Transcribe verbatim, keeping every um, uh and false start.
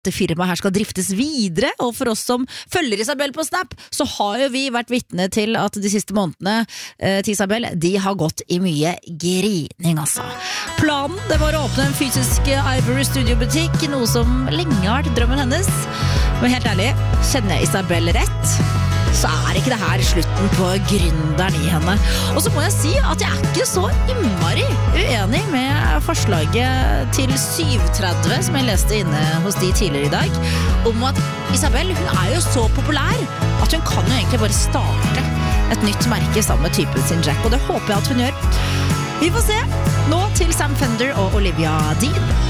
dette firmaet her skal driftes videre, og for oss som følger Isabel på Snap, så har jo vi vært vitne til at de siste månedene eh, til Isabel, de har gått i mye grining, altså. Planen, det var å åpne en fysisk Ivory Studio-butikk, noe som lenge har vært drømmen hennes. Men helt ærlig, kjenner jeg Isabel rett, så er ikke det her slutten på gründeren i henne. Og så må jeg si at jeg er ikke så innmari uenig med forslaget til syv tretti, som jeg leste inne hos de tidligere i dag, om at Isabel, hun er jo så populær at hun kan jo egentlig bare starte et nytt merke sammen med typen sin Jack, og det håper jeg at hun gjør. Vi får se. Nå til Sam Fender og Olivia Dean.